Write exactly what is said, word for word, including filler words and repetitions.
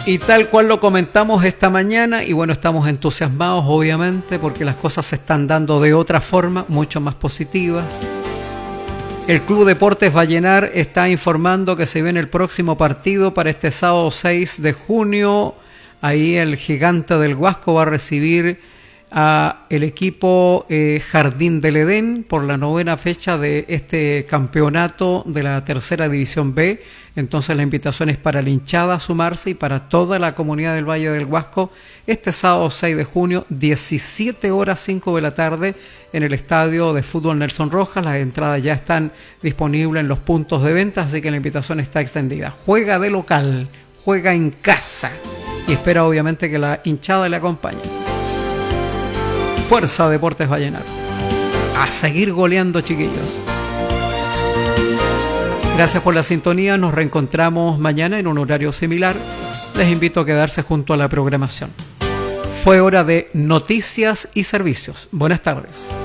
Y tal cual lo comentamos esta mañana, y bueno, estamos entusiasmados obviamente porque las cosas se están dando de otra forma, mucho más positivas. El Club Deportes Vallenar está informando que se viene el próximo partido para este sábado seis de junio. Ahí el Gigante del Huasco va a recibir a el equipo eh, Jardín del Edén por la novena fecha de este campeonato de la tercera división B. Entonces la invitación es para la hinchada a sumarse y para toda la comunidad del Valle del Huasco este sábado seis de junio, diecisiete horas cinco de la tarde, en el estadio de fútbol Nelson Rojas. Las entradas ya están disponibles en los puntos de venta, así que la invitación está extendida. Juega de local, juega en casa y espera obviamente que la hinchada le acompañe. Fuerza Deportes Vallenar. A seguir goleando, chiquillos. Gracias por la sintonía. Nos reencontramos mañana en un horario similar. Les invito a quedarse junto a la programación. Fue hora de Noticias y Servicios. Buenas tardes.